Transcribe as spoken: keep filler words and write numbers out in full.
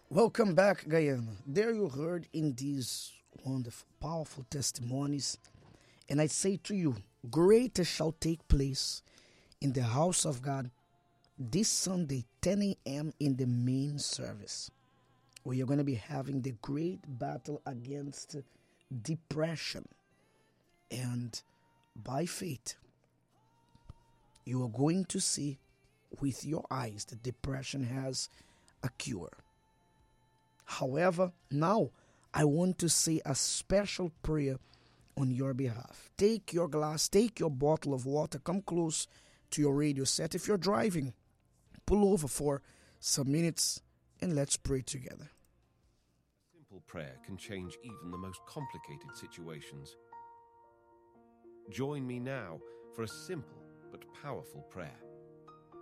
Welcome back, Guyana. There you heard in these wonderful, powerful testimonies. And I say to you, greater shall take place in the house of God this Sunday, ten a.m. in the main service, where you're going to be having the great battle against depression. And by faith, you are going to see with your eyes that depression has a cure. However, now I want to say a special prayer on your behalf. Take your glass, take your bottle of water, come close to your radio set. If you're driving, pull over for some minutes and let's pray together. A simple prayer can change even the most complicated situations. Join me now for a simple but powerful prayer.